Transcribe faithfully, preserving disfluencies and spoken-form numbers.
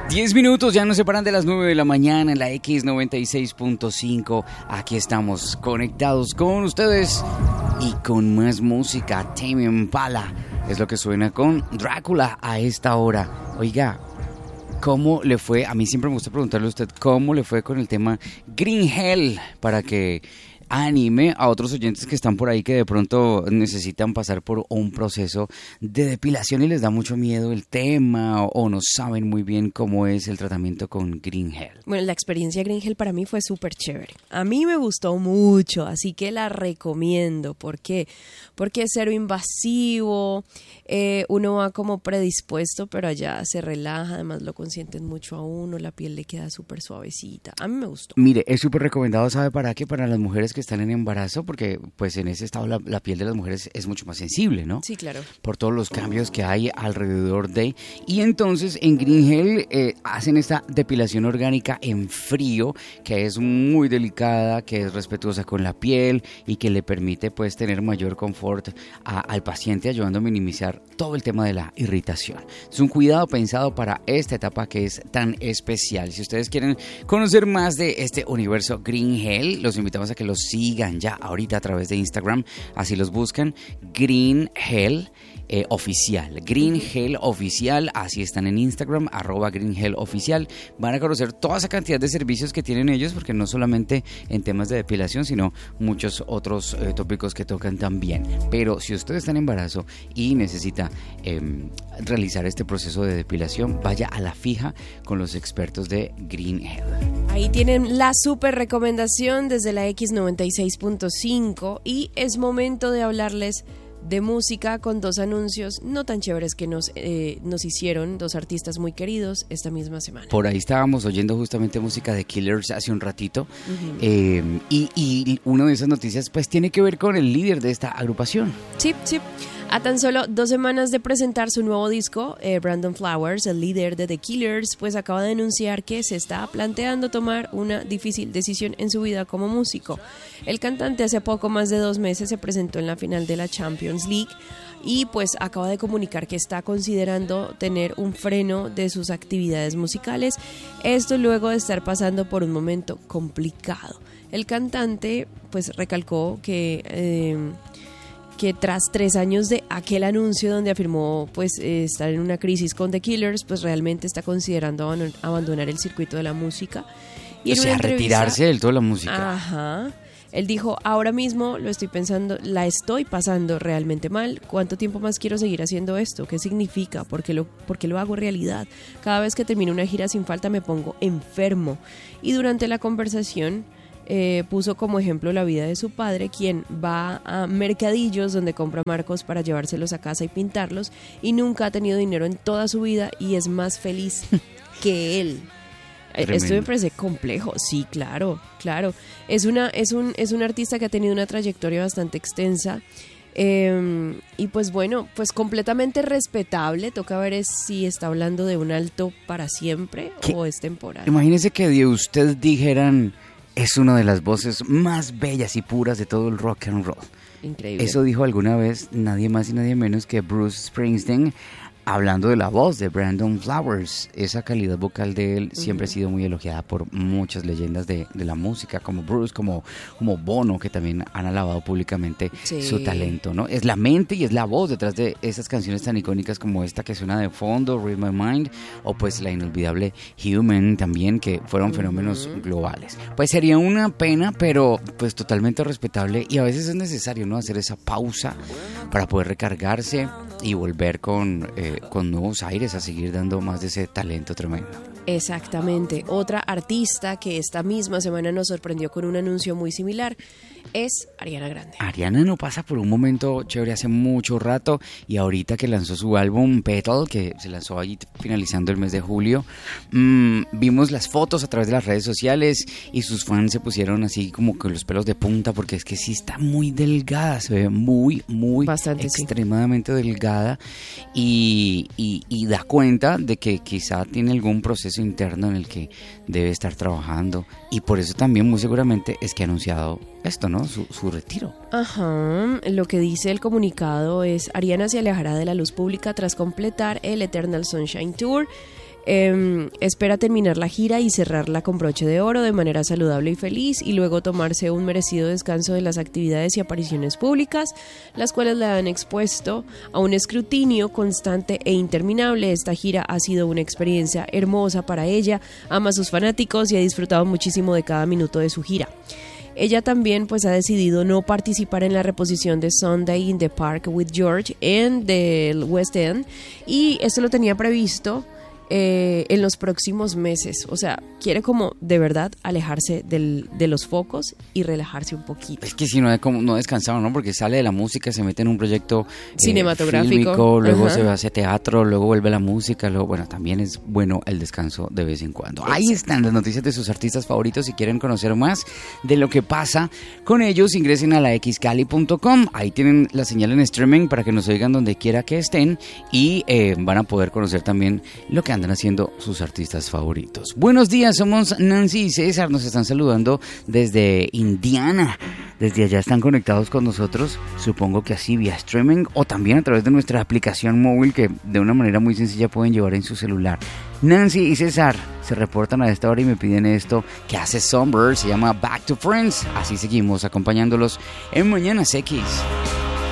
Diez minutos ya nos separan de las nueve de la mañana en la X noventa y seis punto cinco. Aquí estamos conectados con ustedes y con más música. Tame Impala es lo que suena con Drácula a esta hora. Oiga, ¿cómo le fue? A mí siempre me gusta preguntarle a usted cómo le fue con el tema Green Hell, para que anime a otros oyentes que están por ahí que de pronto necesitan pasar por un proceso de depilación y les da mucho miedo el tema o, o no saben muy bien cómo es el tratamiento con Green Hell. Bueno, la experiencia Green Hell para mí fue súper chévere. A mí me gustó mucho, así que la recomiendo. ¿Por qué? Porque es cero invasivo, eh, uno va como predispuesto, pero allá se relaja, además lo consienten mucho a uno, la piel le queda súper suavecita. A mí me gustó. Mire, es súper recomendado, ¿sabe para qué? Para las mujeres que están en embarazo, porque pues en ese estado la, la piel de las mujeres es mucho más sensible, ¿no? Sí, claro. Por todos los cambios que hay alrededor de... Y entonces en Green Hell eh, hacen esta depilación orgánica en frío, que es muy delicada, que es respetuosa con la piel y que le permite pues tener mayor confort a, al paciente, ayudando a minimizar todo el tema de la irritación. Es un cuidado pensado para esta etapa que es tan especial. Si ustedes quieren conocer más de este universo Green Hell, los invitamos a que los sigan ya ahorita a través de Instagram, así los buscan, Green Hell eh, Oficial, Green Hell Oficial, así están en Instagram, arroba Green Hell Oficial. Van a conocer toda esa cantidad de servicios que tienen ellos, porque no solamente en temas de depilación, sino muchos otros eh, tópicos que tocan también. Pero si usted está en embarazo y necesita eh, realizar este proceso de depilación, vaya a la fija con los expertos de Green Hell. Ahí tienen la súper recomendación desde la X noventa y seis punto cinco y es momento de hablarles de música con dos anuncios no tan chéveres que nos, eh, nos hicieron dos artistas muy queridos esta misma semana. Por ahí estábamos oyendo justamente música de Killers hace un ratito, uh-huh. eh, y, y una de esas noticias pues tiene que ver con el líder de esta agrupación. Sí, sí. A tan solo dos semanas de presentar su nuevo disco, eh, Brandon Flowers, el líder de The Killers, pues acaba de anunciar que se está planteando tomar una difícil decisión en su vida como músico. El cantante hace poco más de dos meses se presentó en la final de la Champions League y pues acaba de comunicar que está considerando tener un freno de sus actividades musicales, esto luego de estar pasando por un momento complicado. El cantante pues recalcó que... Eh, que tras tres años de aquel anuncio donde afirmó pues eh, estar en una crisis con The Killers, pues realmente está considerando abandon- abandonar el circuito de la música. Y o sea, retirarse del todo de la música. Ajá. Él dijo, ahora mismo lo estoy pensando, la estoy pasando realmente mal. ¿Cuánto tiempo más quiero seguir haciendo esto? ¿Qué significa? ¿Por qué lo, por qué lo hago realidad? Cada vez que termino una gira sin falta me pongo enfermo. Y durante la conversación... Eh, puso como ejemplo la vida de su padre, quien va a mercadillos donde compra marcos para llevárselos a casa y pintarlos, y nunca ha tenido dinero en toda su vida y es más feliz que él. Tremendo. Esto me parece complejo. Sí, claro, claro. Es una, es un, es un artista que ha tenido una trayectoria bastante extensa. Eh, y pues bueno, pues completamente respetable. Toca ver es si está hablando de un alto para siempre ¿Qué? O es temporal. Imagínese que de usted dijeran... es una de las voces más bellas y puras de todo el rock and roll. Increíble. Eso dijo alguna vez nadie más y nadie menos que Bruce Springsteen, hablando de la voz de Brandon Flowers. Esa calidad vocal de él siempre uh-huh. ha sido muy elogiada por muchas leyendas de, de la música, como Bruce, como, como Bono, que también han alabado públicamente sí. su talento, ¿no? Es la mente y es la voz detrás de esas canciones tan icónicas como esta que suena de fondo, Read My Mind, o pues la inolvidable Human también, que fueron uh-huh. fenómenos globales. Pues sería una pena, pero pues totalmente respetable, y a veces es necesario, ¿no? Hacer esa pausa para poder recargarse y volver con... Eh, con nuevos aires a seguir dando más de ese talento tremendo. Exactamente. Otra artista que esta misma semana nos sorprendió con un anuncio muy similar es Ariana Grande. Ariana no pasa por un momento chévere hace mucho rato, y ahorita que lanzó su álbum Petal, que se lanzó ahí finalizando el mes de julio, mmm, vimos las fotos a través de las redes sociales y sus fans se pusieron así como con los pelos de punta, porque es que sí está muy delgada, se ve muy, muy Bastante, extremadamente sí. delgada, y, y, y da cuenta de que quizá tiene algún proceso interno en el que debe estar trabajando, y por eso también muy seguramente es que ha anunciado esto, ¿no? Su, su retiro. Ajá, lo que dice el comunicado es: Ariana se alejará de la luz pública tras completar el Eternal Sunshine Tour. Eh, espera terminar la gira y cerrarla con broche de oro de manera saludable y feliz, y luego tomarse un merecido descanso de las actividades y apariciones públicas, las cuales la han expuesto a un escrutinio constante e interminable. Esta gira ha sido una experiencia hermosa para ella, ama a sus fanáticos y ha disfrutado muchísimo de cada minuto de su gira. Ella también pues ha decidido no participar en la reposición de Sunday in the Park with George en del West End, y esto lo tenía previsto Eh, en los próximos meses. O sea, quiere como de verdad alejarse del, de los focos y relajarse un poquito. Es que si no, como, no descansaba, ¿no? Porque sale de la música, se mete en un proyecto eh, cinematográfico, fílmico, luego Ajá. se va hacia teatro, luego vuelve a la música, luego, bueno, también es bueno el descanso de vez en cuando. Ahí están las noticias de sus artistas favoritos. Si quieren conocer más de lo que pasa con ellos, ingresen a la x cali punto com. Ahí tienen la señal en streaming para que nos oigan donde quiera que estén, y eh, van a poder conocer también lo que andan haciendo sus artistas favoritos. Buenos días, somos Nancy y César, nos están saludando desde Indiana. Desde allá están conectados con nosotros, supongo que así vía streaming o también a través de nuestra aplicación móvil que de una manera muy sencilla pueden llevar en su celular. Nancy y César se reportan a esta hora y me piden esto que hace Somber, se llama Back to Friends. Así seguimos acompañándolos en Mañanas X.